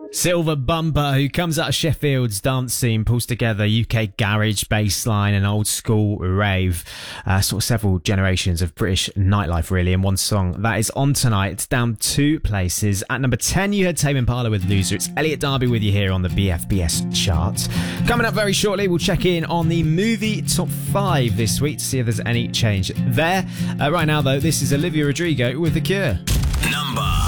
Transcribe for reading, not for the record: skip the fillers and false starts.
Silver Bumper, who comes out of Sheffield's dance scene, pulls together UK garage, bassline and old school rave. Sort of several generations of British nightlife really in one song. That is On Tonight. It's down 2 places. At number 10 you had Tame Impala with Loser. It's Elliot Darby with you here on the BFBS chart. Coming up very shortly, we'll check in on the movie top 5 this week to see if there's any change there. Right now though, this is Olivia Rodrigo with The Cure. Number